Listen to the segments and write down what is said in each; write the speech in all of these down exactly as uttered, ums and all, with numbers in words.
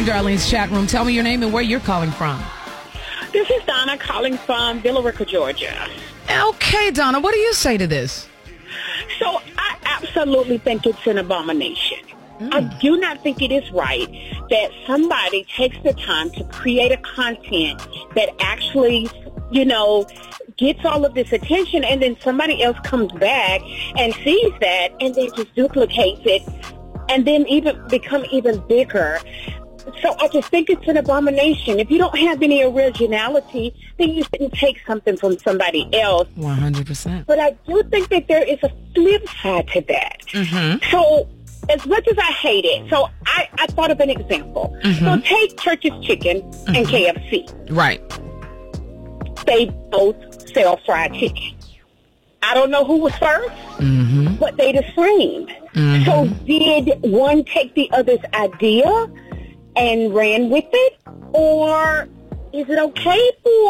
in Darlene's chat room. Tell me your name and where you're calling from. This is Donna calling from Villa Rica, Georgia. Okay, Donna, what do you say to this? So I absolutely think it's an abomination. Mm. I do not think it is right that somebody takes the time to create a content that actually, you know, gets all of this attention, and then somebody else comes back and sees that and then just duplicates it and then even become even bigger. So I just think it's an abomination. If you don't have any originality, then you shouldn't take something from somebody else. one hundred percent. But I do think that there is a flip side to that. Mm-hmm. So as much as I hate it, so I, I thought of an example. Mm-hmm. So take Church's Chicken mm-hmm. and K F C. Right. They both sell fried chicken. I don't know who was first, mm-hmm. but they the same. Mm-hmm. So did one take the other's idea and ran with it? Or is it okay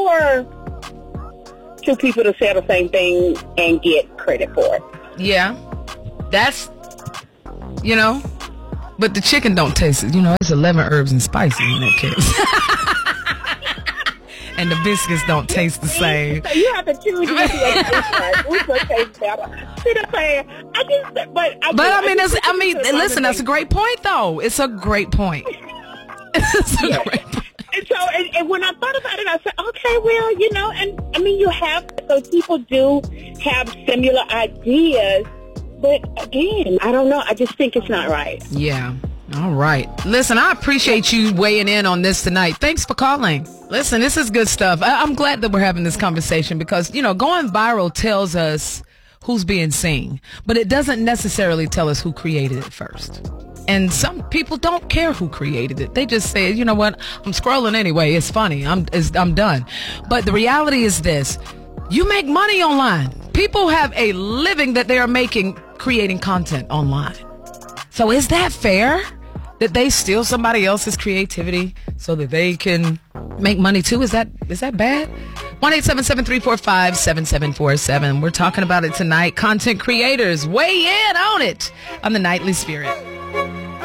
for two people to say the same thing and get credit for it? Yeah. That's, you know, but the chicken don't taste it. You know, it's eleven herbs and spices in that case. And the biscuits don't taste the same. So you have to choose which one which one tastes better. See what I'm saying? I just, but I, but I mean, I, that's, I mean, listen, that's a great point, though. It's a great point. It's a yeah. great point. And so, and, and when I thought about it, I said, okay, well, you know, and I mean, you have, so people do have similar ideas, but again, I don't know. I just think it's not right. Yeah. All right. Listen, I appreciate you weighing in on this tonight. Thanks for calling. Listen, this is good stuff. I- I'm glad that we're having this conversation because, you know, going viral tells us who's being seen, but it doesn't necessarily tell us who created it first. And some people don't care who created it. They just say, you know what, I'm scrolling anyway. It's funny. I'm it's, I'm done. But the reality is this. You make money online. People have a living that they are making creating content online. So is that fair that they steal somebody else's creativity so that they can make money too? Is that is that bad? one eight seven seven, three four five, seven seven four seven. We're talking about it tonight. Content creators, weigh in on it on the Nightly Spirit.